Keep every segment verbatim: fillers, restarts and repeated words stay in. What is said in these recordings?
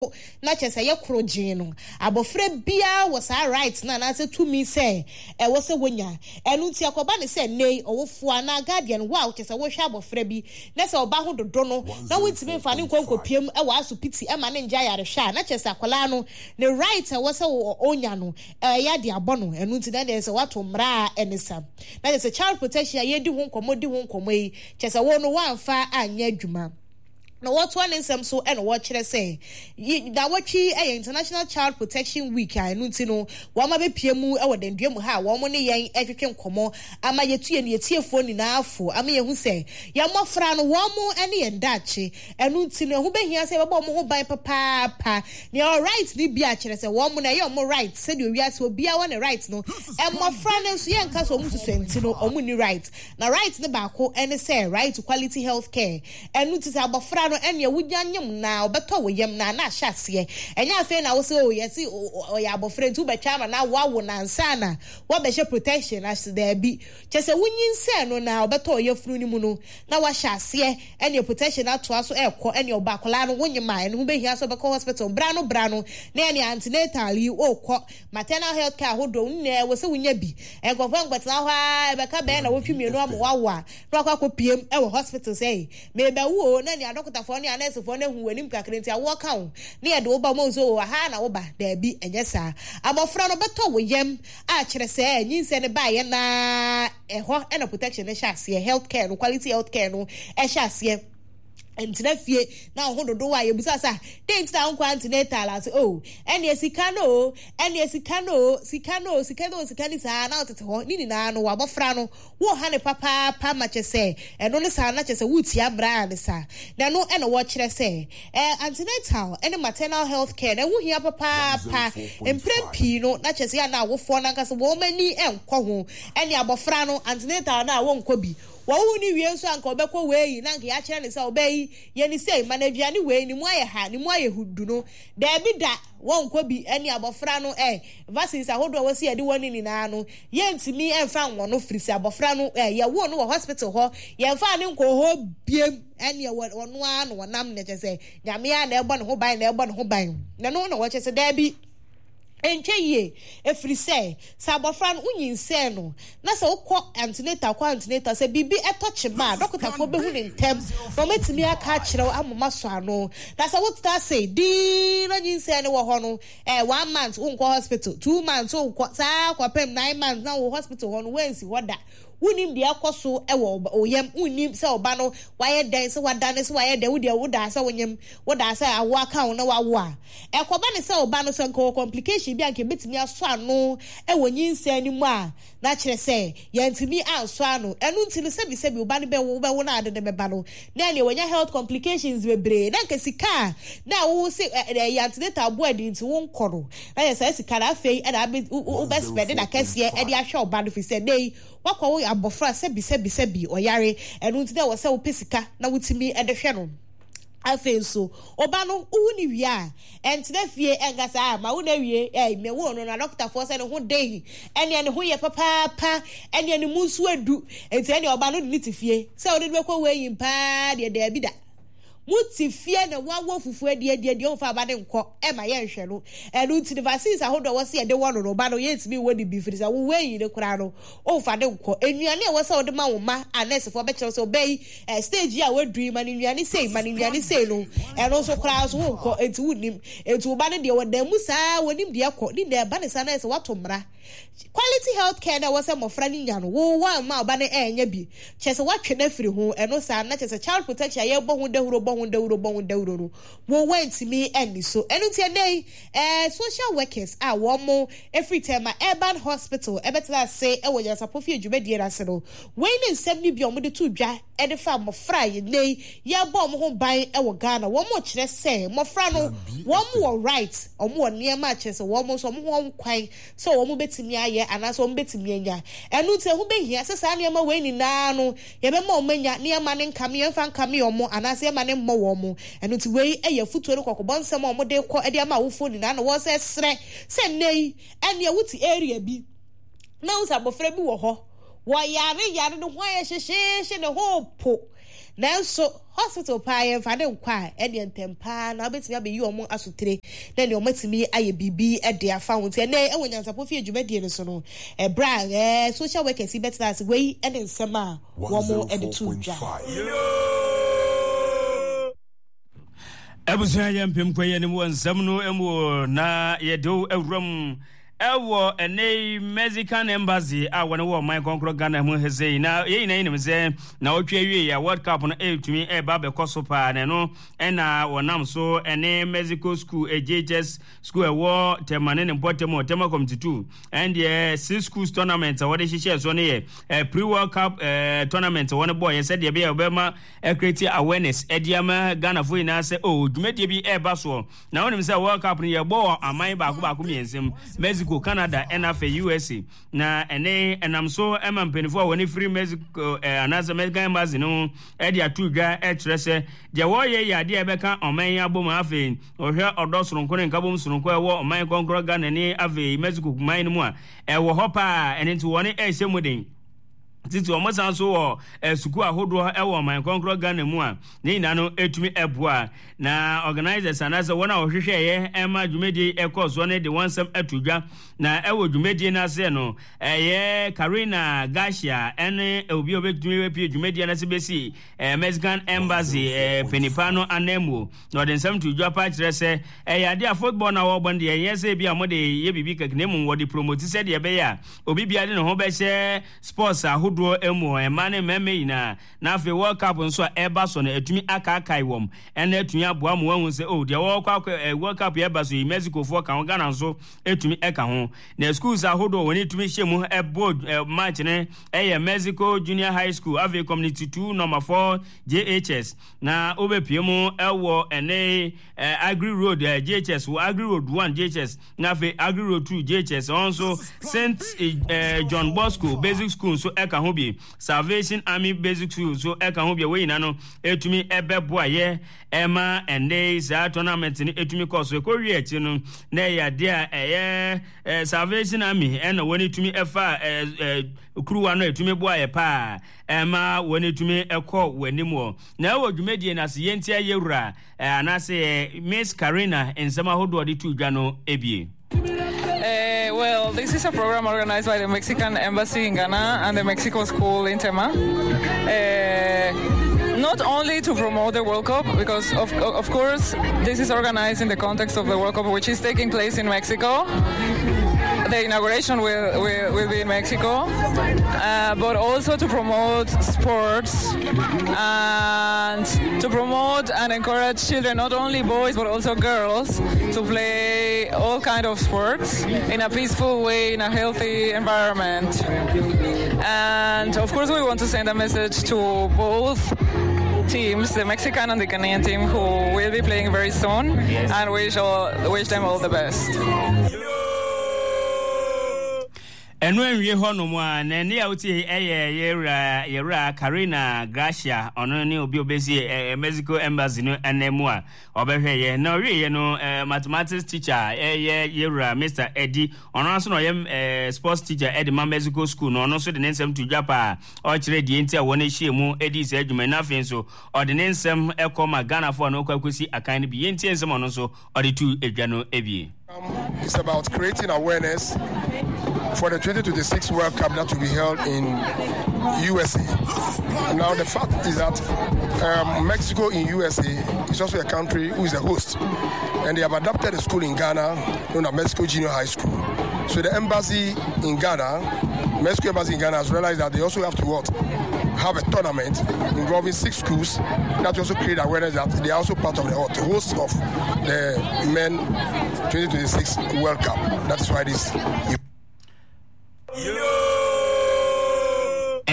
na chese ye krogin no abofra bia was our right na na say to me say e wo se wonya enu ti akoba ne say nei owofo ana guardian wow chese wo hwa abofra bi na say oba ho dodo no na witime fa ne nkonkopiem e wa asopiti e ma ne nja yare hwa na chese akola no ne right e wo se onya no e ya de abono enu ti na de say wato mra enisa na chese child protection ye di ho nkomo di ho nkomo yi chese wo no wanfa anya adwuma. No what one in some so and what should I say? That what she a International Child Protection Week I know to know one may be P M U or then Diamu ha one money yang everything como am I yet and yet here phone enough for I mean who say Yama Fran one more any and dachi and no to know who be here say about more by papa pa near right ni biach and I say one more you're more right said you yes will be our rights no and my friend and young castle to send to know omuni right now right the back and say right to quality health care and notice about Fran and you would yam now, but to yam na na shasye. And ya fe na also yes o ya bofriend to be chama na wa wona sana. What be protection as there be. Just a winning say no now, but to your fruni muno. Na wa shasye and your protection out to us air and your bacolano when your mind who be here so because hospital brano brano nanny antenatal you oh maternal health care who don't ne was a winyabi and confirm but now I beka ben a with you no wa no kwa P M e hospital say maybe wo nanny a doctor for any for who wenim kakrenti a walk out near the oba mozo ha na oba there be enyesa abofra no beto we yam a kire say nyin se ne baye na eho and protection e hase health care no quality health care no e hase entina fie na ho dodo wa ye busa sa dent na nkwa antenatal as oh ene esika no ene esika no sika no sika no sika ni sa na otete ho ni ni na no abofra no wo ha ne papa pa ma chese eno ne sa na chese wuti abra ne sa na no ene wo kire se eh antenatal ene maternal health care na wo hia papa pa emprempi no na chese ya na wofo na nkase wo mani enkọ ho ene abofra no antenatal na wo nkọ bi wo ni wie so anka obekọ we na nka ya kire ne sa obei ye ni sei manavia ni we ni mu aye ha ni mu aye hudu no da bi da wo nkọ bi ene abofra no eh vaccines ahodo wo se ye de woni ni na no ye ntimi emfa won no frisi abofra no eh ye wo no wo hospital ho ye mfa ne nko ho biem ene wo no anu wonam ne chese nyame ya na ebo ne ho ban na ebo ne ho ban na no no wo chese da bi enche ye efri say sabofra no unyin say no na se ukọ antenatal kwa antenatal se bibi etoche ma doctor fo behu ne ntem no metimi aka kire amoma so ano na se what that say di no nyin say no wo ho no eh one month unko hospital two months unko sa kwa pem nine months na wo hospital ho no wensi hoda unim de akoso e wo oyem unim se oba no waye den se wada ne se waye de wo de wo da se wonyem wo da se awo account na wawo a e koba ne se oba no se nko complication bi anke betimi aso ano e wonyin se animu a na kire se ye ntimi anso ano enu ntimi se bi se bi oba ne be wo be wo na ade de beba no na ne wonya health complications bebre na nke sika na wo se e antenatal board nti wo nkoro na ye se sika na afei e na be wo be spend na kese e de ahwe oba no fi se dey wakwa abofra sebi sebi sebi oyare enu nti de wo se wo pesika na wutimi e de hwe no afen so oba no wu ni wi a enti na fie engasa ma wu na wie eh me wo no na doctor for say no ho dey ene ene ho ye papa pa ene ene munsu adu enti ene oba no ni ti fie se wo de be ko we yin pa de de bi da muti fie na wawo fufu ade ade ade o fa ba de nkọ e ma ye nhwe no enu nti the vaccines ahodo wo se ye de wono no ba no ye ntimi wo de bi firi sa wo we yin de kura no o fa de nkọ enuane e wo se wo de ma wo ma anese fo be kire so obey stage ya we dream ani nuane sei mani nuane sei no eno so kura so wo nkọ enti wunim enti wo ba ne de wo da mu sa wonim de akọ ni de ba ne sa na se wato mra quality health care na wo se mofra ni nya no wo wa ma oba ne enya bi chese watwe na firi ho eno sa na chese child protection ye bo hu de huro bo hu de huro bo hu de huro no wo went me eni so eno tie dey eh social workers ah wo mo every time urban hospital e betela say e wo ya sapofie djumedie na se no we ne nsem ni bi o mo de tu dwa e de fa mofra ye nei ye bo mo ho ban e wo Ghana wo mo kire say mofra no wo mo right o mo ne ma chese wo mo so mo ho kwan so wo mo betimi aye anaso mo betimi anya enu te hu behia se sa ne ma we ni na no ye be ma o manya ne ma ne nkame ye fa nkame o mo anase ye ma ne mo wo mo enu ti we eye futuo ne kokobon nsem o mo de kọ e de ma wo fo ni na no wo se sre se nei ene wuti area bi na usabofra bi wo ho Why yari yari no why she she the whole po. Now so hospital pie and father inquire any temper now bet me be you among us today. Then you met me a B B at their found and then when you're supposed to be so a brag eh social worker see better as way and in summer one more and two job. Ebusuya mpem kwaye ne mo nsam no emu na yedo awram ewo ene Mexican embassy a wona wo man konkro Ghana mu hezei na ye ina ina mze na otwa wie ya World Cup no e tumi e ba be koso pa ne no ena wonam so ene Mexico school e J H S school ewo temane ne bottom tema committee two and the six schools tournament what they share so ne e pre World Cup uh, tournament one boy said dey be obema e create awareness e dia ma Ghana fo ina say oh dwumedie bi e ba so na wonim say World Cup ne ye bo aman ba ko ba ko miensem Mexico Canada and F A U S A na ene enam so emam penifo woni free Mexico eh, anasa Mexican embassy no e dia tu dwa e kire se je wo ye ya de e beka oman ya bom afi ohwe odosoro ne nkabom soronko e wo oman konkro Ghana ni afi Mexico kuman mu a e wo hopa ene nti woni e hyemuden titi omo san so wo suku ahodo e wo man konkro Ghana mu a ne ina no etumi eboa na organizers anasa wona ohwehwe ye ema dwumedi e course one de wansam atudwa na e wo dwumedi na se no eye Karina Garcia ene obi obetumi we pie dwumedi na se besi Mexican embassy penipano anemo no de nsam tudwa pa kire se e ya de football na wo bonde ye se bia mo de ye bibi kakne mu wo de promote se de be ya obi bia de ne ho be she sports ahodo emu emane meme ina na afi World Cup nso eba so na etumi aka akai wom ena etumi aboa mo hu se oh de World Cup World Cup eba so Mexico fo ka Ghana nso etumi eka ho na schools ahodo woni etumi hyemu ebo match ne eye Mexico Junior High School afi Community two number four J H S na obepie mu ewo ene Agri Road J H S wo Agri Road one J H S na afi Agri Road two J H S also Saint John Bosco Basic School so eka ho bi Salvation Army Basic School so eka ho bi we ina no etumi ebeboa ye ema ende za tournament ni etumi course e ko wi ati no na ya de a eye Salvation Army ena woni etumi efa kuruwa no etumi boa ye pa ema woni etumi ekọ wanimo na wo dwumedie na se yentia yewura anase Miss Karina ensema hodo de tu dwa no ebie. Uh, well, this is a program organized by the Mexican Embassy in Ghana and the Mexico School in Tema. Uh, not only to promote the World Cup, because of, of course this is organized in the context of the World Cup, which is taking place in Mexico. The inauguration will, will, will be in Mexico, uh, but also to promote sports and to promote and encourage children, not only boys but also girls, to play all kinds of sports in a peaceful way, in a healthy environment. And of course we want to send a message to both teams, the Mexican and the Ghanaian team, who will be playing very soon, and wish, all, wish them all the best. Enu enwie ho no mu a na ne awti eye yera yera Karina Garcia ono ne obi obesi Mexico Embassy no enemu a obehwe ye na owie ye no mathematics teacher eye yera Mister Eddie ono so no ye sports teacher Eddie ma Mexico school no ono so de nsem to Japan o kire die nti a wona hie mu Eddie se adwuma na afen so o de nsem ekoma Ghana for no kwakosi akan ne bi ye nti nsem ono so o de tu edwa no ebie. Um, it's about creating awareness for the twenty twenty-six World Cup that will be held in U S A. Now, the fact is that um, Mexico in U S A is also a country who is a host, and they have adopted a school in Ghana known as Mexico Junior High School. So the embassy in Ghana, Mexico Embassy in Ghana, has realized that they also have to what? have a tournament involving six schools that also create awareness that they are also part of the host of the Men twenty twenty-six World Cup. That's why this.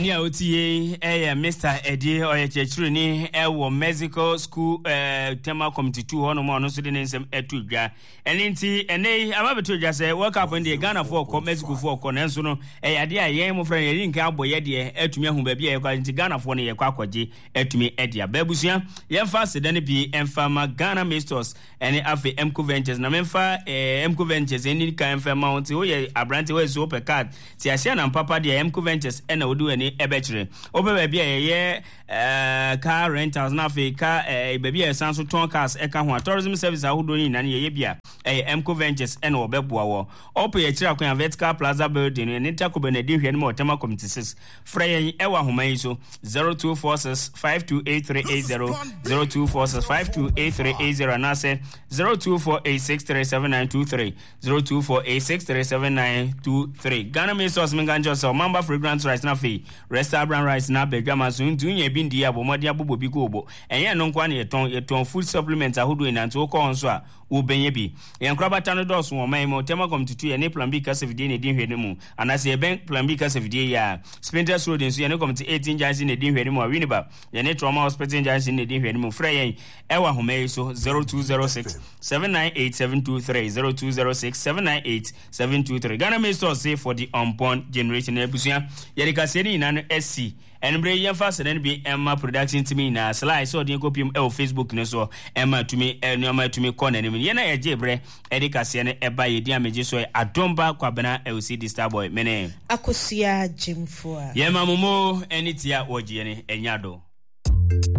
eni a otie eh Mister Eddie Oyechechiruni e wo Mexico School eh tema committee two hono mo no so de nsem etu dwa eni nti ene amabeto dwa se work up in the Ghana for ko Mexico for ko nenso no eh ade a yen mo friend yeri nka aboye de atumi ahu ba bia ye kwa nti Ghana for no ye kwa akwaje atumi edia babusua yemfa sedane bi emfa ma Ghana Masters ene afi Mco Ventures na memfa eh Mco Ventures eni ka emfa mount o ye abrante we so per card ti asia na papa de Mco Ventures ena odu eni ebechire obe ba bia ye eh car rentals na afi ka eh ba bia sanso ton cars e ka ho tourism service ahodo ni na ye bia eh Mco Ventures ena obeboa wo ope ye kira kwa Vertical Plaza building eni takobe na di hwe ni mo tema committee six frey ewa homa yi so zero two four six five two eight three eight zero zero two four six five two eight three eight zero na say zero two four eight six three seven nine two three zero two four eight six three seven nine two three Ghana Masters menganjo so mamba fragrance rice na fe restaurant rice na bedwama so ntunye bi ndi abomodi abobo bi ko obo enye no nkwa na yeton yeton food supplement ahodo ina nto ko onso a ubenye bi yenkrabata no dos wo man mo tema committee ye ne plan B ka sevide ne din hwene mu anase ye ben plan B ka sevide ya Spinters Road nso ye ne committee eighteen jansi ne din hwene mu a Winneba ye ne Trauma Hospital jansi ne din hwene mu frɛ yen ewa homa so zero two zero six seven nine eight seven two three zero two zero six seven nine eight seven two three Ghana Masters say for the unborn generation ebusua ye de ka se ni na no S C enbre yemfa senen bi Emma production team na slide so de kopium e o Facebook ne so Emma tumi Emma tumi corner ne ye na ye jebre edika se ne eba ye di ameje so adomba kwabena L C D Starboy mene akosia jimfo ye mamumo enitia ogie ne enyado